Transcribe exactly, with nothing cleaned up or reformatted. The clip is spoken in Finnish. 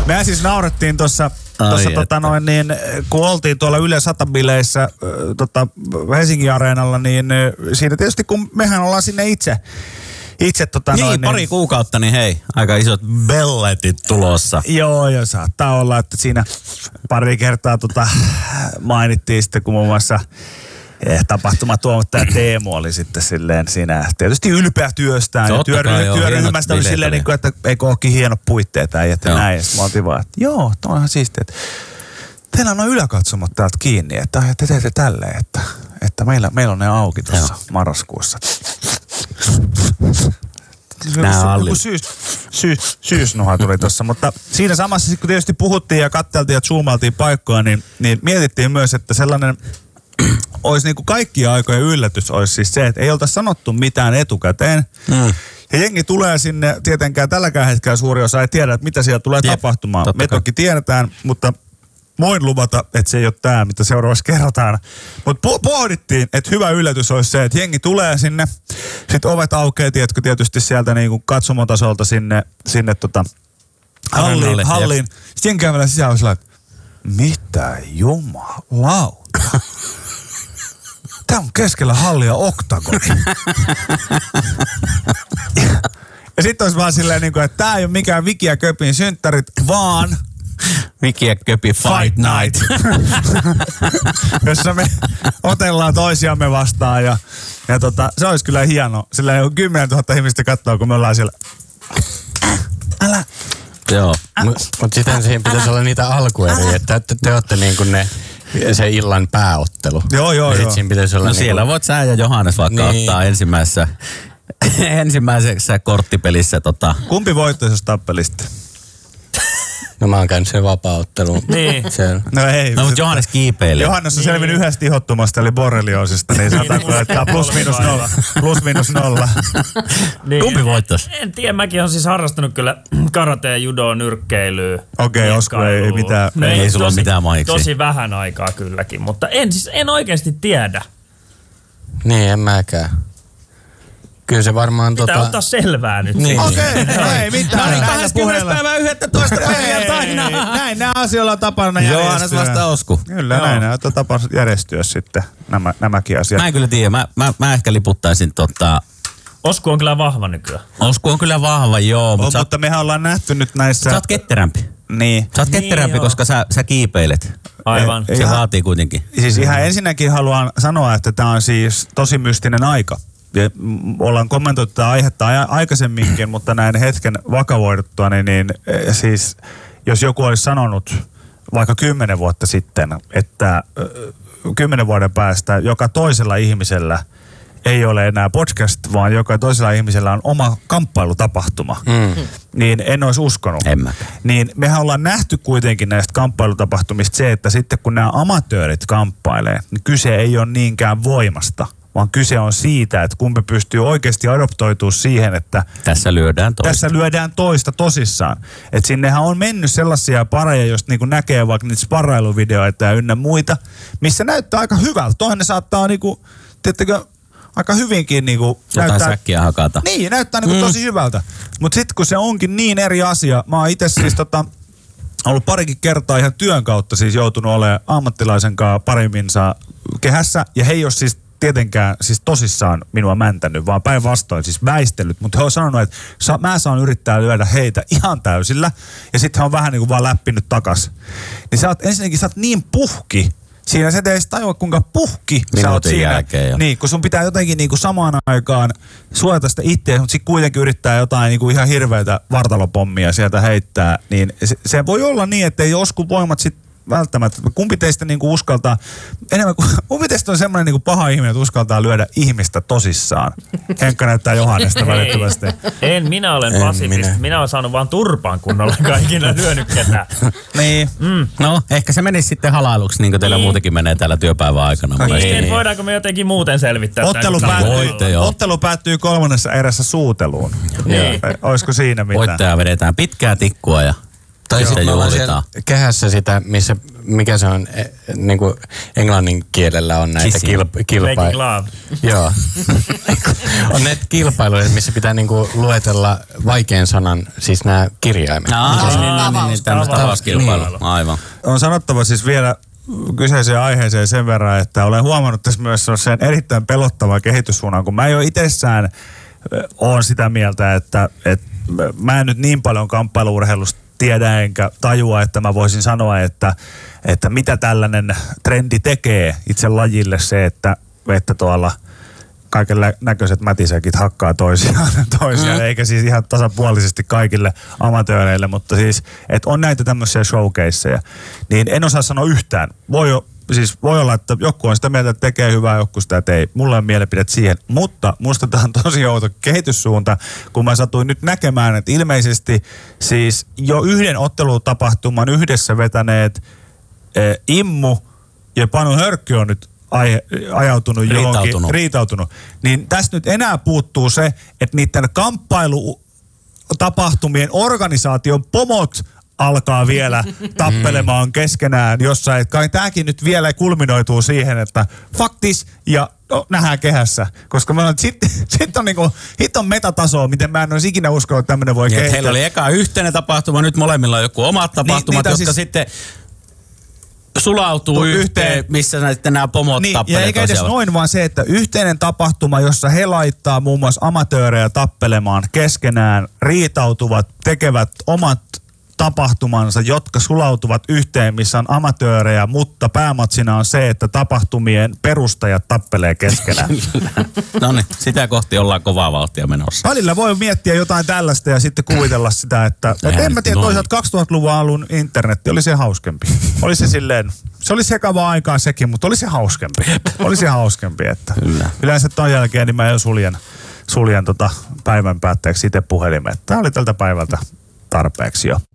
Me siis naurettiin tuossa, tuossa tota noin niin, kun oltiin tuolla Yle sata-bileissä äh, tota, Helsingin Areenalla, niin äh, siinä tietysti kun mehän ollaan sinne itse, itse tota niin, noin. pari niin, kuukautta, niin hei, aika isot belletit tulossa. Joo, ja saattaa olla, että siinä pari kertaa tota, mainittiin sitten, kun muun muassa Eh, tapahtumatuomattaja Teemu oli sitten silleen siinä tietysti ylpeä työstään. Ja työry- työryhmästä oli silleen, niin kuin, että eikö olekin hieno puitteet ja että näin. Ja sitten mä oltiin vaan, että joo, toi on ihan siistiä. Teillä on noin yläkatsomot täältä kiinni, että te teette tälleen, että, että meillä, meillä on ne auki tuossa marraskuussa. Nää on syys, syys, syysnuha tuli tuossa, mutta siinä samassa kun tietysti puhuttiin ja katteltiin ja zoomaltiin paikkoja, niin, niin mietittiin myös, että sellainen olisi niin kuin kaikkien aikojen yllätys olisi siis se, että ei oltaisi sanottu mitään etukäteen. Mm. Ja jengi tulee sinne, tietenkään tälläkään hetkellä suuri osa ei tiedä, että mitä siellä tulee Jep, tapahtumaan. Me toki tiedetään, mutta voin luvata, että se ei ole tämä, mitä seuraavaksi kerrotaan. Mutta po- pohdittiin, että hyvä yllätys olisi se, että jengi tulee sinne, sitten ovet aukeaa, tiedätkö, tietysti sieltä niin kuin katsomotasolta sinne, sinne tota halliin. halliin. Sitten jengi kävelee sisään olisi että mitä jumalauta? Tää on keskellä hallia oktagoni. Ja sitten olisi vaan silleen, että tää ei ole mikään Viki ja Köpin synttärit, vaan Viki ja Köpi Fight Night. Jossa me otellaan toisiamme vastaan ja, ja tota, se olisi kyllä hieno. Sillä ei ole kymmenen tuhatta ihmistä katsoa, kun me ollaan siellä. Älä. Joo, mutta mut sitten siihen pitäisi olla niitä alkueriä, että te, te olette niin kuin ne, se illan pääottelu. Joo, joo, ja joo. Siinä pitäisi olla no niin siellä kuin voit sä ja Johannes vaikka niin ottaa ensimmäisessä, ensimmäisessä korttipelissä tota. Kumpi voittaisi, jos tappelisitte? No mä oon käynyt sen vapaa-ottelun. Niin. Siellä. No ei. No mutta Johannes kiipeilee. Johannes on selvinnyt niin yhdestä ihottumasta, eli borrelioosista, niin sanotaanko, että plus minus nolla. Plus minus nolla. Niin. Kumpi voittaisi? En tiedä, mäkin olen siis harrastanut kyllä karatea, judoa, nyrkkeilyä. Okei, okay, Osku ei mitään. No ei, ei sulla tosi, ole mitään mahiksi. Tosi vähän aikaa kylläkin, mutta en siis, en oikeasti tiedä. Niin, en mäkään. Kyllä se varmaan Pitää tota ottaa selvää nyt. Niin. Okei, okay, no ei mitään. No kahdeskymmenes päivä yhdestoista perjantaina. Näin nämä asioilla on tapana järjestyä. Johannes vasta Osku. Kyllä, Joo. näin nämä on tapana järjestyä sitten nämä, nämäkin asiat. Mä en kyllä tiedä. Mä, mä, mä ehkä liputtaisin tota. Osku on kyllä vahva nykyään. Osku on kyllä vahva, joo. Mutta, oh, sä, mutta mehän ollaan nähty nyt näissä. Sä oot ketterämpi. Niin. Sä oot ketterämpi, niin, koska sä, sä kiipeilet. Aivan. Se ihan, vaatii kuitenkin. Siis ihan ensinnäkin haluan sanoa, että tämä on siis tosi mystinen aika. Ja ollaan kommentoitu tätä aihetta aikaisemminkin, mutta näin hetken vakavoiduttua, niin, niin siis jos joku olisi sanonut vaikka kymmenen vuotta sitten, että kymmenen vuoden päästä joka toisella ihmisellä ei ole enää podcast, vaan joka toisella ihmisellä on oma kamppailutapahtuma, mm. niin en olisi uskonut. En mäkään. Niin mehän ollaan nähty kuitenkin näistä kamppailutapahtumista se, että sitten kun nämä amatöörit kamppailee, niin kyse ei ole niinkään voimasta, vaan kyse on siitä, että kumpi pystyy oikeasti adoptoitumaan siihen, että tässä lyödään toista. Tässä lyödään toista tosissaan. Että sinnehän on mennyt sellaisia pareja, joista niinku näkee vaikka niitä sparrailuvideoita ja ynnä muita, missä näyttää aika hyvältä. Toihan ne saattaa niinku, tiedättekö, aika hyvinkin niinku jotain näyttää, säkkiä hakata. Niin, näyttää niinku mm. tosi hyvältä. Mutta sitten kun se onkin niin eri asia, mä oon itse siis tota, ollut parikin kertaa ihan työn kautta siis joutunut olemaan ammattilaisen kanssa parimminsa kehässä, ja he ei ole siis tietenkään siis tosissaan minua mäntänyt, vaan päinvastoin siis väistellyt. Mutta he on sanonut, että sa, mä saan yrittää lyödä heitä ihan täysillä. Ja sitten he on vähän niin kuin vaan läppinyt takas. Niin sä oot ensinnäkin sä oot niin puhki. Siinä sä teet tajua, kuinka puhki sä oot siinä. Jälkeen, niin, kun sun pitää jotenkin niin kuin samaan aikaan suojata sitä itseä, mutta sitten kuitenkin yrittää jotain niin kuin ihan hirveitä vartalopommia sieltä heittää. Niin se, se voi olla niin, että ei joskus voimat sitten välttämättä. Kumpi teistä niinku uskaltaa, enemmän kuin, kumpi teistä on semmoinen niinku paha ihminen, että uskaltaa lyödä ihmistä tosissaan? Henkka näyttää Johannesta välittömästi. En, minä olen En pasifisti. Minä. minä olen saanut vaan turpaan, kun olen kaikilla lyönyt ketään. Niin. Mm. No, ehkä se menisi sitten halailuksi, niin kuin teillä niin. muutenkin menee täällä työpäivän aikana. Niin, niin. Voidaanko me jotenkin muuten selvittää? Ottelu päättyy, ottelu päättyy kolmannessa erässä suuteluun. Niin. Olisiko siinä mitään? Voittaja vedetään pitkää tikkua ja Tai sitten me ollaan siellä kehässä sitä, missä, mikä se on, e, niin kuin englannin kielellä on näitä kilp- kilpailuja. Joo. On näitä kilpailuja, missä pitää niin kuin luetella vaikean sanan, siis nämä kirjaimet. No, niin, niin, niin, niin, tämmöistä tavauskilpailu. Niin. Aivan. On sanottava siis vielä kyseiseen aiheeseen sen verran, että olen huomannut tässä myös sen erittäin pelottava kehityssuunnan, kun mä jo itsessään olen sitä mieltä, että, että mä en nyt niin paljon kamppailu-urheilusta tiedä enkä tajua, että mä voisin sanoa, että, että mitä tällainen trendi tekee itse lajille se, että, että tuolla kaiken näköiset mätisäkit hakkaa toisiaan, toisiaan mm. eikä siis ihan tasapuolisesti kaikille amatööreille, mutta siis, että on näitä tämmöisiä showcaseja, niin en osaa sanoa yhtään. Voi jo, siis voi olla, että joku on sitä mieltä, että tekee hyvää, joku sitä ei. Mulla on mielipidet siihen, mutta musta tämä on tosi outo kehityssuunta, kun mä satuin nyt näkemään, että ilmeisesti siis jo yhden ottelutapahtuman yhdessä vetäneet eh, Immu ja Panu Hörkky on nyt Ai, ajautunut johonkin, riitautunut. riitautunut, niin tässä nyt enää puuttuu se, että niiden kamppailutapahtumien organisaation pomot alkaa vielä tappelemaan keskenään jossain. Kai tämäkin nyt vielä kulminoituu siihen, että faktis ja no, nähdään kehässä. Koska mä sitten sit on niinku, hit on metatasoa, miten mä en olisi ikinä uskonut, että tämmöinen voi niin, kehittää. Heillä oli eka yhteinen tapahtuma, nyt molemmilla on joku omat tapahtumat, niin, jotka siis sitten sulautuu yhteen, yhteen, missä sitten nämä pomot niin, tappelee. Ja eikä edes noin, vaan se, että yhteinen tapahtuma, jossa he laittaa muun muassa amatöörejä tappelemaan keskenään, riitautuvat, tekevät omat tapahtumansa, jotka sulautuvat yhteen, missä on amatöörejä, mutta päämatsina on se, että tapahtumien perustajat tappelee keskenään. No niin, sitä kohti ollaan kovaa vauhtia menossa. Välillä voi miettiä jotain tällaista ja sitten kuvitella sitä, että et en mä tiedä, noin. Toisaalta kaksituhattaluvun alun internetti oli se hauskempi. Oli se silleen, se oli sekavaa aikaa sekin, mutta oli se hauskempi. Oli se hauskempi, että Kyllä. yleensä ton jälkeen niin mä jo suljen, suljen tota päivän päätteeksi itse puhelimen. Tää oli tältä päivältä tarpeeksi jo.